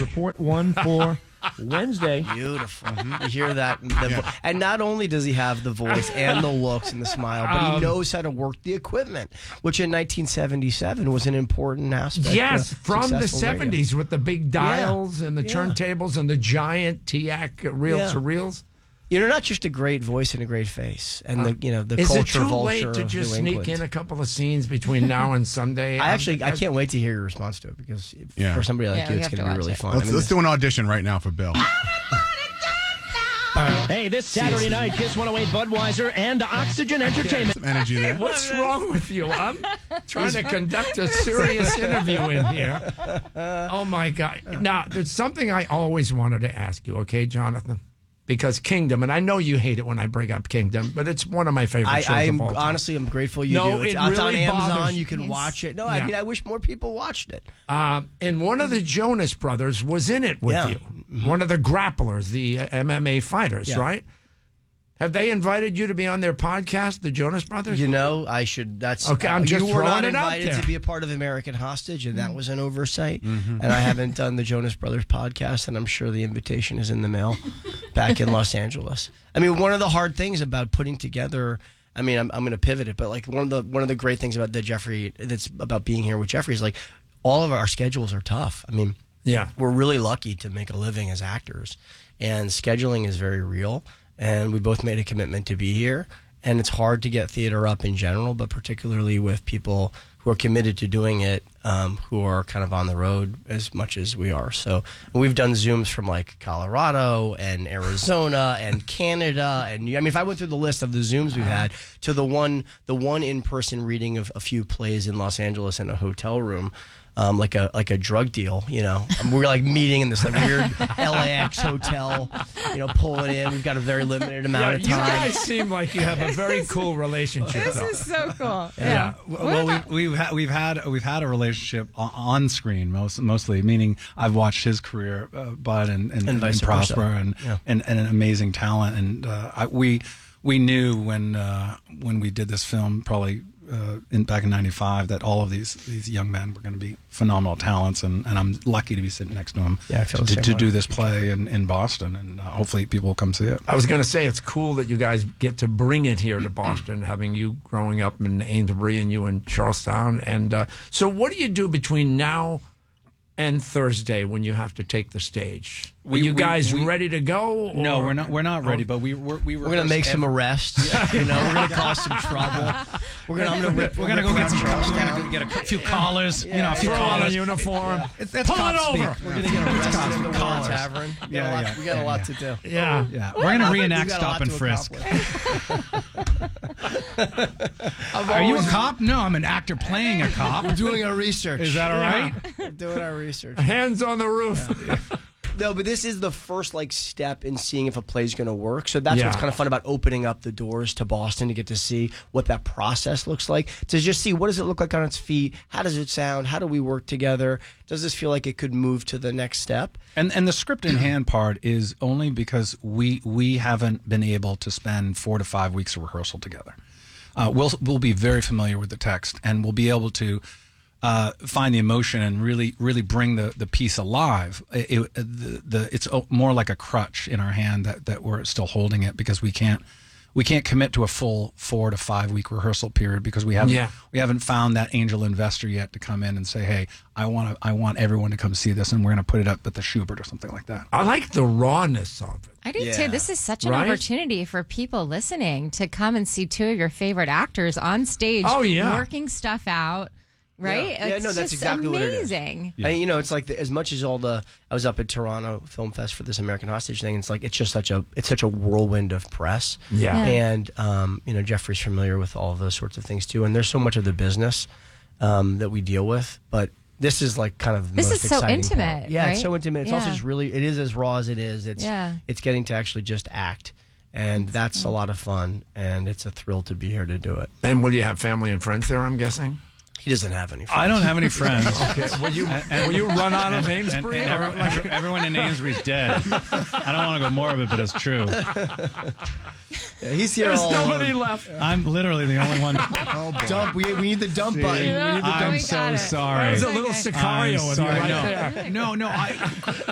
Report one for Wednesday. Beautiful. You hear that? And not only does he have the voice and the looks and the smile, but he knows how to work the equipment, which in 1977 was an important aspect. Yes, from the successful 70s radio. with the big dials and the turntables and the giant TIAC reel-to-reels. You're not just a great voice and a great face, and the Is it culture too vulture late to of just New sneak England. in a couple of scenes between now and Sunday? I can't wait to hear your response to it because for somebody like you, it's going to be really fun. Let's do an audition right now for Bill. Hey, this Saturday night, Kiss 108 Budweiser and Oxygen Entertainment. Some energy there. What's wrong with you? I'm trying to conduct a serious interview in here. Oh, my God. Now, there's something I always wanted to ask you, okay, Jonathan? Because Kingdom, and I know you hate it when I bring up Kingdom, but it's one of my favorite shows of all time. Honestly, I'm grateful you No, do. it It's really on Amazon. bothers- You can watch it. No, Yeah. I mean, I wish more people watched it. And one of the Jonas Brothers was in it with you. Mm-hmm. One of the grapplers, the MMA fighters, Yeah. right? Have they invited you to be on their podcast, the Jonas Brothers? You know, I should. That's Okay, I'm just you were not throwing it out invited there. to be a part of American Hostage, and that was an oversight. Mm-hmm. And I haven't done the Jonas Brothers podcast, and I'm sure the invitation is in the mail back in Los Angeles. I mean, one of the hard things about putting together. I mean, I'm going to pivot it, but like one of the great things about that's about being here with Jeffrey is like all of our schedules are tough. I mean, Yeah. we're really lucky to make a living as actors, and scheduling is very real. And we both made a commitment to be here, and it's hard to get theater up in general, but particularly with people who are committed to doing it, who are kind of on the road as much as we are. So we've done Zooms from like Colorado and Arizona and Canada, and I mean, if I went through the list of the Zooms we've had to the one in-person reading of a few plays in Los Angeles in a hotel room. Like a drug deal, you know. We're like meeting in this like weird LAX hotel, pulling in. We've got a very limited amount of You time. guys seem like you have a very cool relationship. This though. is so cool. Yeah. Well, we've had a relationship on screen mostly, meaning I've watched his career, Bud and vice prosper versa. and an amazing talent, and we knew when we did this film probably. Back in '95, that all of these young men were going to be phenomenal talents, and I'm lucky to be sitting next to him I feel the same to way. do this play in Boston, and hopefully people will come see it. I was going to say it's cool that you guys get to bring it here to Boston, having you growing up in Amesbury and you in Charlestown. And so what do you do between now and Thursday when you have to take the stage? Are you guys ready to go? Or? No, we're not ready, but we're going to make some arrests. We're going to cause some trouble. We're going to go get some Charlestown, get a few collars, a few Throw on a collars. uniform. That's Pull it cop over. speak. We're going to get arrested in the War collars. Tavern. We got a lot to do. Yeah. Yeah, we're going to reenact We've got a Stop lot and to Frisk. accomplish. Are you a cop? No, I'm an actor playing a cop. We're doing our research. Is that all right? We're doing our research. Hands on the roof. No, but this is the first step in seeing if a play's going to work. So that's what's Yeah. kind of fun about opening up the doors to Boston to get to see what that process looks like. To just see what does it look like on its feet? How does it sound? How do we work together? Does this feel like it could move to the next step? And the script in hand part is only because we haven't been able to spend 4 to 5 weeks of rehearsal together. We'll be very familiar with the text, and we'll be able to find the emotion and really bring the piece alive. It's more like a crutch in our hand that we're still holding it because we can't commit to a full 4 to 5 week rehearsal period because we haven't found that angel investor yet to come in and say, hey, I want everyone to come see this, and we're going to put it up at the Schubert or something like that. I like the rawness of it. I do too. This is such an Right? opportunity for people listening to come and see two of your favorite actors on stage working stuff out. Right? Yeah, It's no, that's just exactly what it is. amazing. And, it's like as much as I was up at Toronto Film Fest for this American Hostage thing. It's just such a whirlwind of press. Yeah. And Jeffrey's familiar with all of those sorts of things too. And there's so much of the business that we deal with, but this is like kind of the This most is so exciting intimate, part. Yeah, it's right? so intimate. It's also Yeah. just it is as raw as it is. It's getting to actually just act. And that's a lot of fun, and it's a thrill to be here to do it. And will you have family and friends there, I'm guessing? He doesn't have any friends. I don't have any friends. Okay. Will you run out of Amesbury? Everyone in Amesbury's dead. I don't want to go morbid, but it's true. Yeah, he's here There's all nobody alone. left. I'm literally the only one. Dump. We need the dump button. Yeah. We need the dump I'm we so got it. sorry. There's a little Sicario of you right no. there. No,